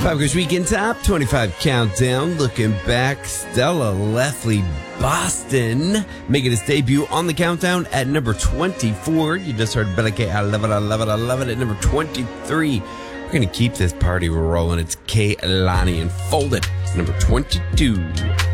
Pop Quiz Weekend Top 25 Countdown. Looking back, Stella Leslie Boston making his debut on the countdown at number 24. You just heard Bella K. I love it, I love it, I love it at number 23. We're going to keep this party rolling. It's Kehlani and Fold It, number 22.